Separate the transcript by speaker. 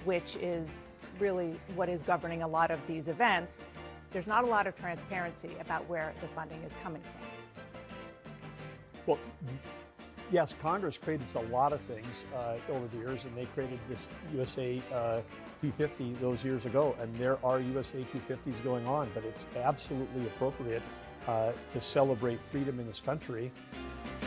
Speaker 1: which is really what is governing a lot of these events, there's not a lot of transparency about where the funding is coming from.
Speaker 2: Well, yes, Congress created a lot of things over the years, and they created this USA 250 those years ago, and there are USA 250s going on, but it's absolutely appropriate to celebrate freedom in this country.